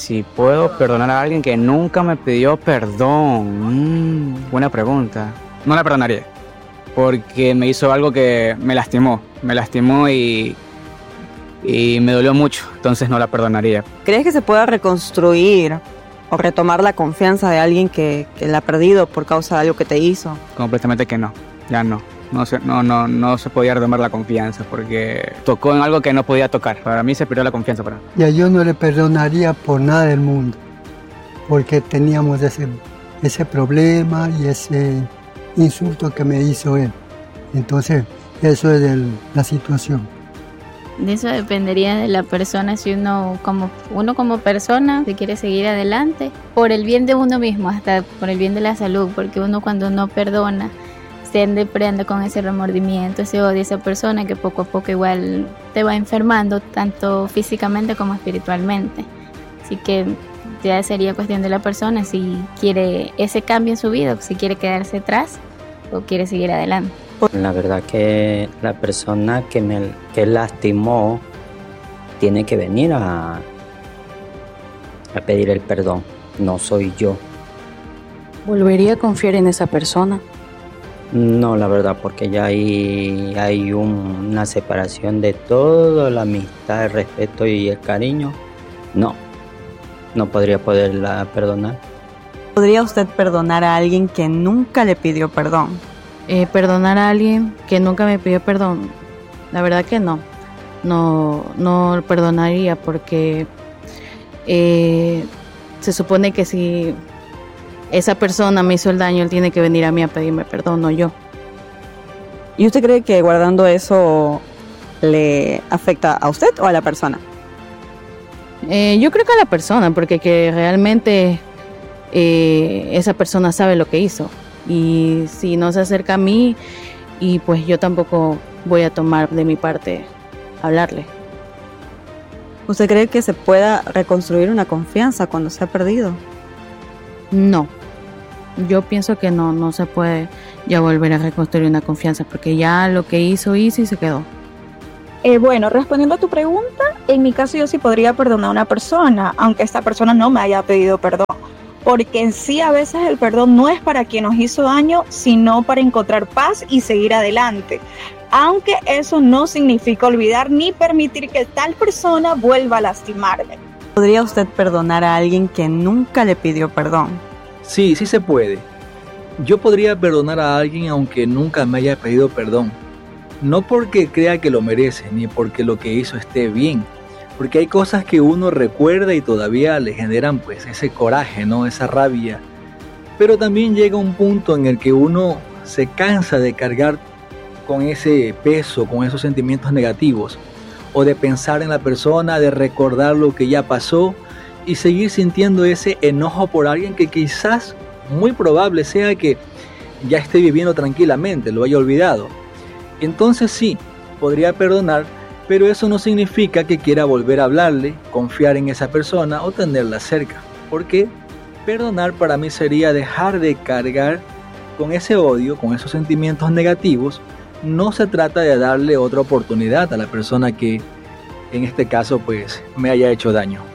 Si puedo perdonar a alguien que nunca me pidió perdón. Buena pregunta. No la perdonaría, porque me hizo algo que me lastimó y me dolió mucho, entonces no la perdonaría. ¿Crees que se pueda reconstruir o retomar la confianza de alguien que la ha perdido por causa de algo que te hizo? Completamente que no, ya no. No se podía retomar la confianza porque tocó en algo que no podía tocar. Para mí se perdió la confianza. Ya yo no le perdonaría por nada del mundo, porque teníamos ese problema y ese insulto que me hizo él. Entonces, eso es la situación. De eso dependería de la persona, si uno como persona se quiere seguir adelante, por el bien de uno mismo, hasta por el bien de la salud, porque uno cuando no perdona, siempre anda con ese remordimiento, ese odio a esa persona que poco a poco igual te va enfermando, tanto físicamente como espiritualmente. Así que ya sería cuestión de la persona si quiere ese cambio en su vida, si quiere quedarse atrás o quiere seguir adelante. La verdad que la persona que lastimó tiene que venir a pedir el perdón, no soy yo. ¿Volvería a confiar en esa persona? No, la verdad, porque ya hay una separación de toda la amistad, el respeto y el cariño. No podría poderla perdonar. ¿Podría usted perdonar a alguien que nunca le pidió perdón? Perdonar a alguien que nunca me pidió perdón, la verdad que no perdonaría, porque se supone que si esa persona me hizo el daño, él tiene que venir a mí a pedirme perdón, no yo. ¿Y usted cree que guardando eso le afecta a usted o a la persona? Yo creo que a la persona, porque que realmente esa persona sabe lo que hizo. Y si no se acerca a mí, y pues yo tampoco voy a tomar de mi parte hablarle. ¿Usted cree que se pueda reconstruir una confianza cuando se ha perdido? No, yo pienso que no se puede ya volver a reconstruir una confianza, porque ya lo que hizo y se quedó. Bueno, respondiendo a tu pregunta, en mi caso yo sí podría perdonar a una persona, aunque esta persona no me haya pedido perdón. Porque en sí a veces el perdón no es para quien nos hizo daño, sino para encontrar paz y seguir adelante. Aunque eso no significa olvidar ni permitir que tal persona vuelva a lastimarme. ¿Podría usted perdonar a alguien que nunca le pidió perdón? Sí se puede. Yo podría perdonar a alguien aunque nunca me haya pedido perdón. No porque crea que lo merece, ni porque lo que hizo esté bien. Porque hay cosas que uno recuerda y todavía le generan pues ese coraje, ¿no? Esa rabia. Pero también llega un punto en el que uno se cansa de cargar con ese peso, con esos sentimientos negativos, o de pensar en la persona, de recordar lo que ya pasó y seguir sintiendo ese enojo por alguien que quizás, muy probable sea que ya esté viviendo tranquilamente, lo haya olvidado. Entonces sí, podría perdonar, pero eso no significa que quiera volver a hablarle, confiar en esa persona o tenerla cerca. Porque perdonar para mí sería dejar de cargar con ese odio, con esos sentimientos negativos. No se trata de darle otra oportunidad a la persona que en este caso pues me haya hecho daño.